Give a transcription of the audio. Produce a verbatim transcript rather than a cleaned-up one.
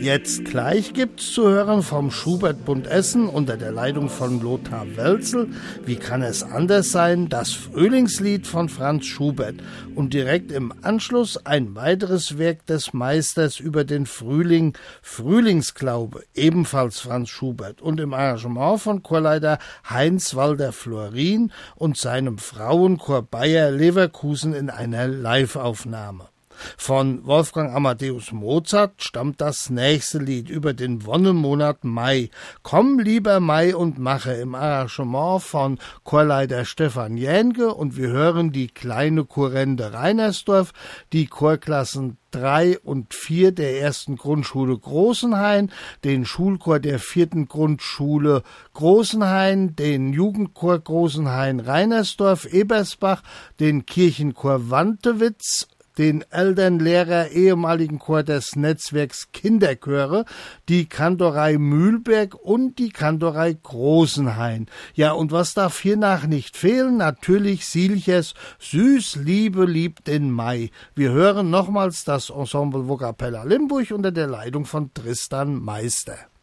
Jetzt gleich gibt's zu hören vom Schubertbund Essen unter der Leitung von Lothar Welzel. Wie kann es anders sein? Das Frühlingslied von Franz Schubert. Und direkt im Anschluss ein weiteres Werk des Meisters über den Frühling, Frühlingsglaube, ebenfalls Franz Schubert. Und im Arrangement von Chorleiter Heinz-Walter Florin und seinem Frauenchor Bayer Leverkusen in einer Live-Aufnahme. Von Wolfgang Amadeus Mozart stammt das nächste Lied über den Wonnemonat Mai. Komm, lieber Mai und mache, im Arrangement von Chorleiter Stefan Jähnke, und wir hören die kleine Chorrende Reinersdorf, die Chorklassen drei und vier der ersten Grundschule Großenhain, den Schulchor der vierten Grundschule Großenhain, den Jugendchor Großenhain Reinersdorf Ebersbach, den Kirchenchor Wantewitz, den Elternlehrer ehemaligen Chor des Netzwerks Kinderchöre, die Kantorei Mühlberg und die Kantorei Großenhain. Ja, und was darf hiernach nicht fehlen? Natürlich Sielchers Süß, Liebe, liebt den Mai. Wir hören nochmals das Ensemble Vocapella Limburg unter der Leitung von Tristan Meister.